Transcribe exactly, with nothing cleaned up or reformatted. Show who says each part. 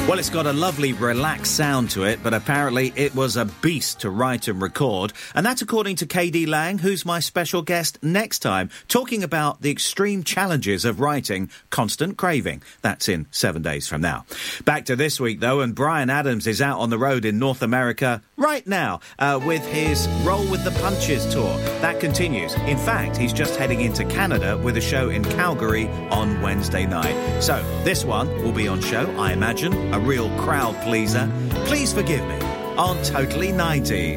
Speaker 1: Well, it's got a lovely relaxed sound to it, but apparently it was a beast to write and record. And that's according to K D Lang, who's my special guest next time, talking about the extreme challenges of writing Constant Craving. That's in seven days from now. Back to this week, though, and Bryan Adams is out on the road in North America right now uh, with his Roll with the Punches tour. That continues. In fact, he's just heading into Canada with a show in Calgary on Wednesday night. So this one will be on show, I imagine, a real crowd pleaser. Please forgive me on Totally ninety.